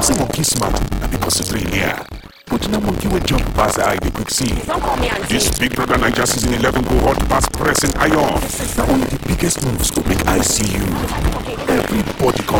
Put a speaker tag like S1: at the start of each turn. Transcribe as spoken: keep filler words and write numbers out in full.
S1: Say monkey smart, and because it's rain here. But now monkey will jump past the eye, they quick see. This Big Brother Naija season eleven go hot past pressing iron. Now only the biggest moves go make I see you. Everybody come